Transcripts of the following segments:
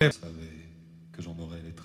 Je savais que j'en aurais les traînes.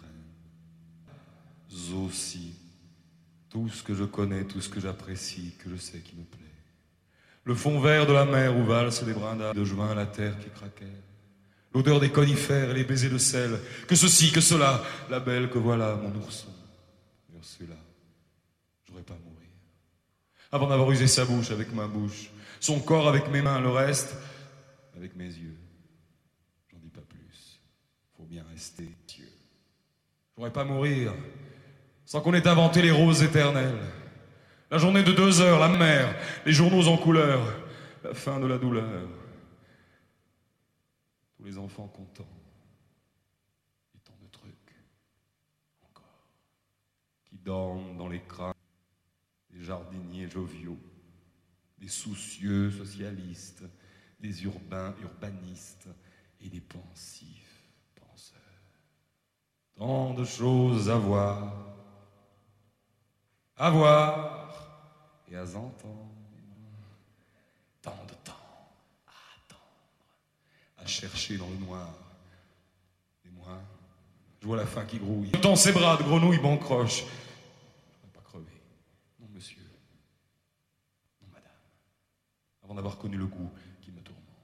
Aussi, tout ce que je connais, tout ce que j'apprécie, que je sais qui me plaît. Le fond vert de la mer où valsent les brins de juin, la terre qui craquait. L'odeur des conifères et les baisers de sel. Que ceci, que cela, la belle que voilà, mon ourson. Ursula, j'aurais pas mourir. Avant d'avoir usé sa bouche avec ma bouche, son corps avec mes mains, le reste avec mes yeux. J'en dis pas plus. Faut bien rester Dieu. J'aurais pas mourir sans qu'on ait inventé les roses éternelles. La journée de 2 heures, la mer, les journaux en couleur, la fin de la douleur. Tous les enfants contents. Et tant de trucs encore qui dorment dans les crânes des jardiniers joviaux, des soucieux socialistes, des urbains urbanistes et des pensifs penseurs. Tant de choses à voir et à entendre. Tant de temps à attendre, à chercher dans le noir. Et moi, je vois la faim qui grouille. Dans ses bras de grenouille bancroche. Je ne vais pas crever. Non, monsieur. Non, madame. Avant d'avoir connu le goût qui me tourmente.